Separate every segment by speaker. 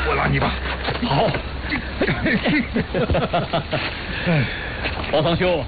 Speaker 1: 我拉你吧。
Speaker 2: 好。宝堂兄，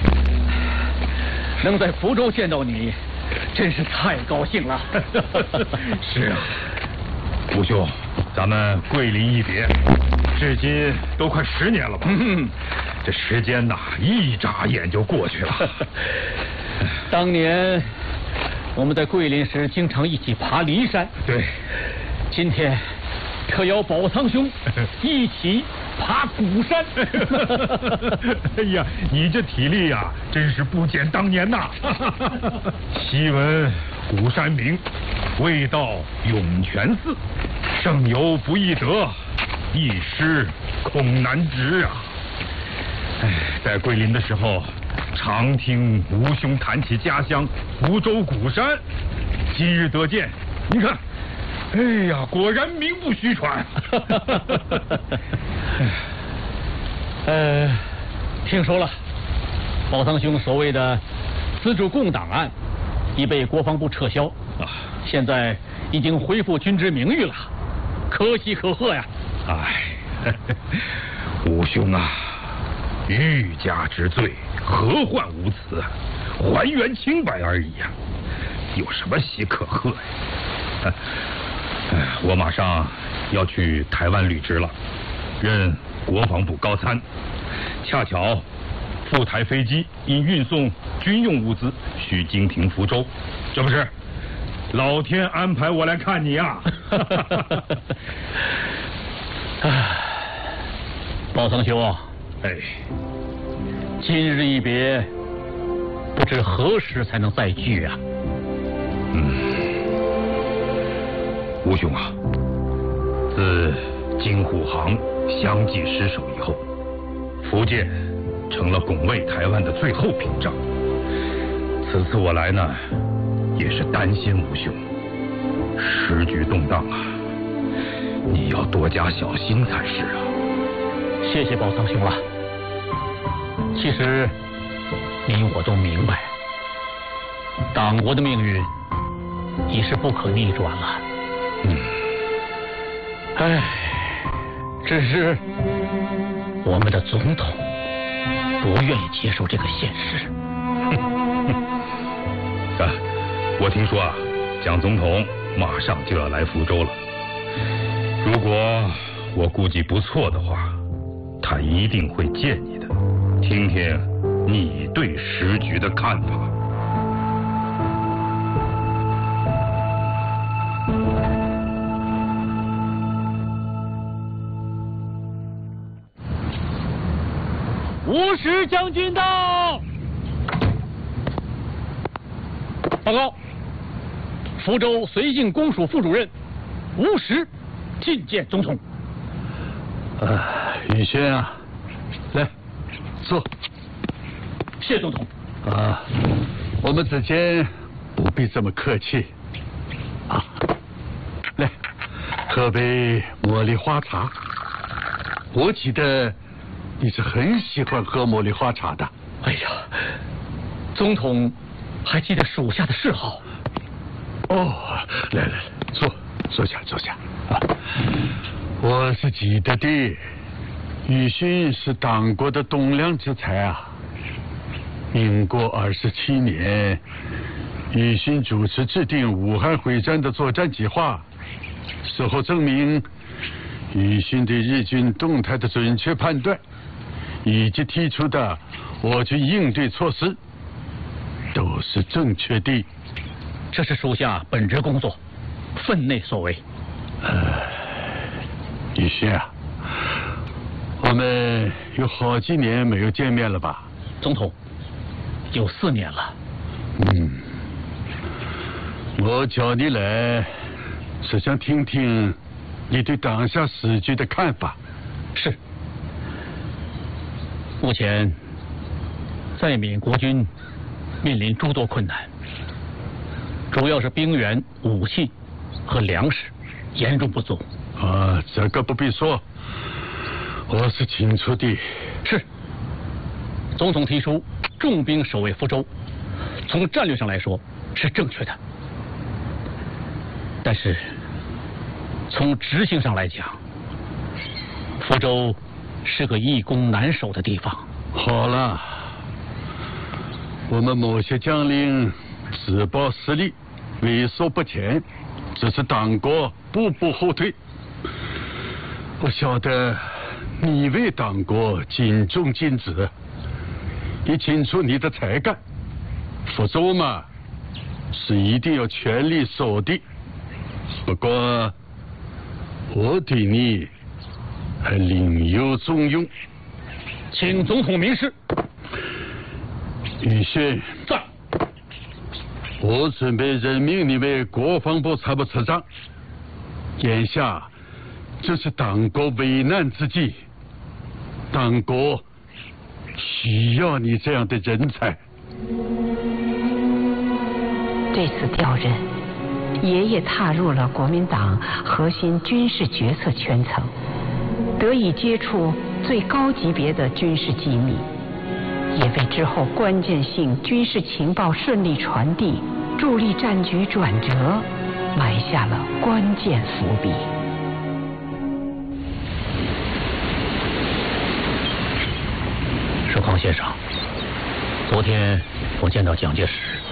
Speaker 2: 能在福州见到你，真是太高兴了。
Speaker 1: 是啊，吴兄，咱们桂林一别，至今都快10年了吧？这时间呐，一眨眼就过去了。
Speaker 2: 当年我们在桂林时，经常一起爬骊山。
Speaker 1: 对，
Speaker 2: 今天可邀宝仓兄一起爬鼓山。
Speaker 1: 哎呀，你这体力呀，真是不减当年呐！昔闻鼓山名，未到涌泉寺，胜游不易得，一失恐难值啊！在桂林的时候，常听吴兄谈起家乡福州鼓山，今日得见，你看，哎呀，果然名不虚传。
Speaker 2: 听说了，宝堂兄所谓的资助共党案已被国防部撤销，现在已经恢复军之名誉了，可喜可贺呀！
Speaker 1: 吴兄啊，欲加之罪，何患无辞？还原清白而已呀，有什么喜可贺呀？我马上要去台湾履职了，任国防部高参。恰巧赴台飞机因运送军用物资需经停福州，这不是老天安排我来看你啊！
Speaker 2: 宝堂兄，今日一别，不知何时才能再聚啊？
Speaker 1: 吴兄啊，自金虎航相继失守以后，福建成了拱卫台湾的最后屏障。此次我来呢，也是担心吴兄，时局动荡啊，你要多加小心才是啊。
Speaker 2: 谢谢宝堂兄了。其实你我都明白，党国的命运已是不可逆转了。只是我们的总统不愿意接受这个现实。
Speaker 1: 我听说啊，蒋总统马上就要来福州了。如果我估计不错的话，他一定会见你的，听听你对时局的看法。
Speaker 2: 吴石将军到！报告，福州绥靖公署副主任吴石觐见总统。
Speaker 3: 宇轩啊，来坐。
Speaker 2: 谢总统。
Speaker 3: 我们之间不必这么客气。来，喝杯茉莉花茶。我记得你是很喜欢喝茉莉花茶的。
Speaker 2: 哎呀，总统还记得属下的嗜好。
Speaker 3: 来，坐下。我是记得的，宇勋是党国的栋梁之才啊。民国27年，宇勋主持制定武汉会战的作战计划，事后证明，宇勋对日军动态的准确判断，以及提出的我军应对措施，都是正确的。
Speaker 2: 这是属下本职工作，分内所为。
Speaker 3: 宇勋啊，我们有好几年没有见面了吧？
Speaker 2: 总统，有4年了。
Speaker 3: 我叫你来，是想听听你对当下时局的看法。
Speaker 2: 是。目前，在缅国军面临诸多困难，主要是兵源、武器和粮食严重不足。
Speaker 3: 这个不必说，我是清楚的。
Speaker 2: 是。总统提出重兵守卫福州，从战略上来说是正确的，但是从执行上来讲福州是个易攻难守的地方。
Speaker 3: 好了，我们某些将领自保实力，畏缩不前，只是党国步步后退。我晓得你为党国尽忠尽职，也清楚你的才干。福州嘛，是一定要全力守的。不过，我对你还另有重用。
Speaker 2: 请总统明示。
Speaker 3: 宇勋
Speaker 2: 在。
Speaker 3: 我准备任命你为国防部参谋次长。眼下这是党国危难之际，党国需要你这样的人才。
Speaker 4: 这次调任，爷爷踏入了国民党核心军事决策圈层，得以接触最高级别的军事机密，也为之后关键性军事情报顺利传递、助力战局转折埋下了关键伏笔。
Speaker 2: 寿康先生，昨天我见到蒋介石，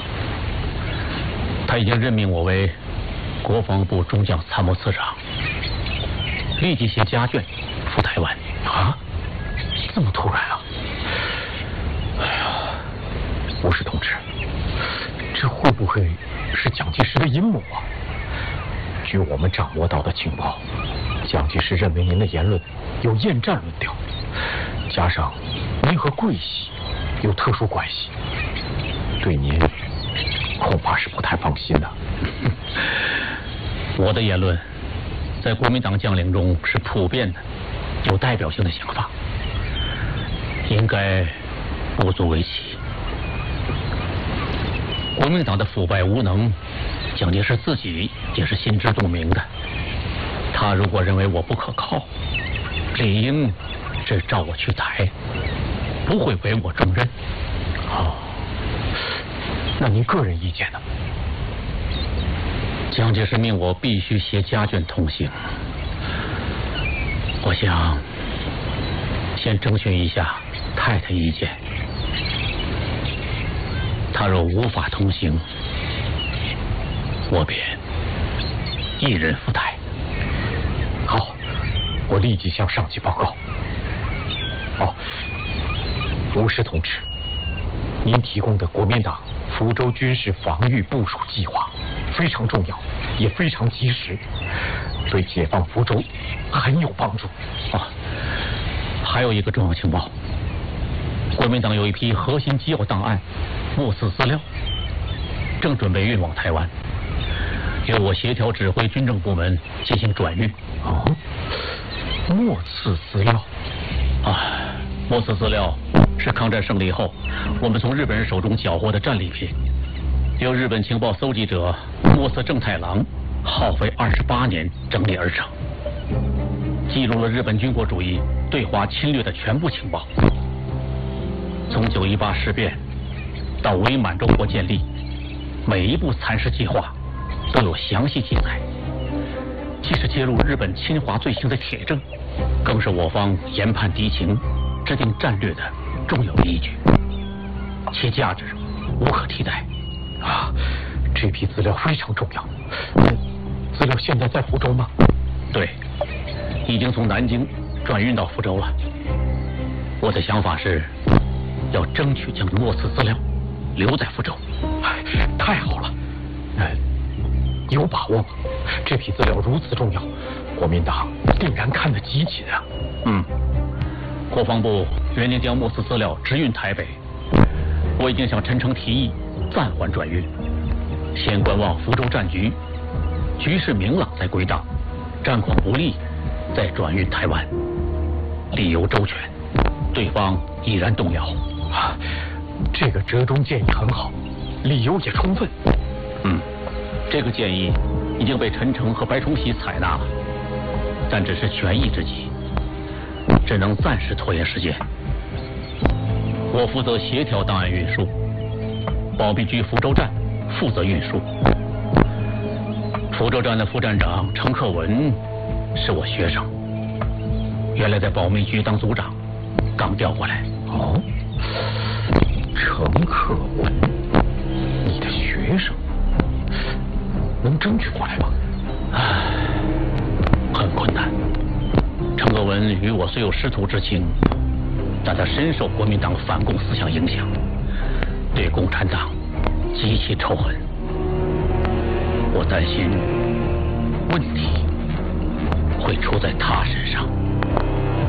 Speaker 2: 他已经任命我为国防部中将参谋次长，立即携家眷赴台湾。
Speaker 5: 啊，这么突然啊！哎呀，吴氏同志，这会不会是蒋介石的阴谋啊？据我们掌握到的情报，蒋介石认为您的言论有厌战论调，加上您和桂系有特殊关系，对您恐怕是不太放心的。
Speaker 2: 我的言论在国民党将领中是普遍的、有代表性的想法，应该不足为奇。国民党的腐败无能，蒋介石自己也是心知肚明的。他如果认为我不可靠，理应是召我去台，不会委我重任。
Speaker 5: 哦，那您个人意见呢？
Speaker 2: 蒋介石命我必须携家眷同行，我想先征询一下太太意见。他若无法同行，我便一人赴台。
Speaker 5: 好，我立即向上级报告。哦，吴氏同志，您提供的国民党福州军事防御部署计划非常重要，也非常及时，对解放福州很有帮助。
Speaker 2: 啊，还有一个重要情报，国民党有一批核心机要档案、末次资料，正准备运往台湾，由我协调指挥军政部门进行转运。
Speaker 5: 哦，末次资料
Speaker 2: 啊，末次资料是抗战胜利后我们从日本人手中缴获的战利品，由日本情报搜集者末次正太郎耗费28年整理而成，记录了日本军国主义对华侵略的全部情报，从9·18事变到伪满洲国建立，每一步蚕食计划都有详细记载，既是揭露日本侵华罪行的铁证，更是我方研判敌情、制定战略的重要依据，其价值无可替代。
Speaker 5: 啊，这批资料非常重要。资料现在在福州吗？
Speaker 2: 对，已经从南京转运到福州了。我的想法是，要争取将末次资料留在福州。
Speaker 5: 太好了！有把握吗？这批资料如此重要，国民党定然看得极紧啊。
Speaker 2: 国防部原定将末次资料直运台北，我已经向陈诚提议暂缓转运，先观望福州战局，局势明朗再归档，战况不利再转运台湾，理由周全，对方已然动摇。
Speaker 5: 这个折中建议很好，理由也充分。
Speaker 2: 这个建议已经被陈诚和白崇禧采纳了，但只是权宜之计，只能暂时拖延时间。我负责协调档案运输，保密局福州站负责运输。福州站的副站长程克文是我学生， 原来在保密局当组长，刚调过来。
Speaker 5: 哦，程可文，你的学生，能争取过来吗？
Speaker 2: 很困难。程可文与我虽有师徒之情，但他深受国民党反共思想影响，对共产党极其仇恨。我担心问题会出在他身上。